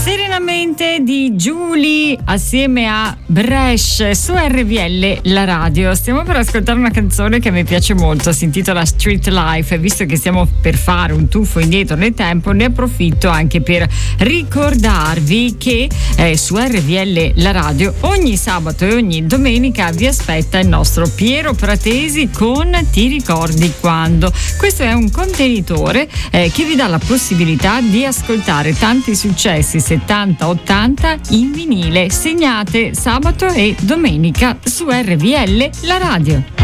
Serenamente di Giulia assieme a Brescia su RVL la radio. Stiamo per ascoltare una canzone che mi piace molto, si intitola Street Life, e visto che stiamo per fare un tuffo indietro nel tempo, ne approfitto anche per ricordarvi che su RVL la radio ogni sabato e ogni domenica vi aspetta il nostro Piero Pratesi con Ti ricordi quando. Questo è un contenitore che vi dà la possibilità di ascoltare tanti successi 70-80 in vinile, segnate sabato e domenica su RVL la radio.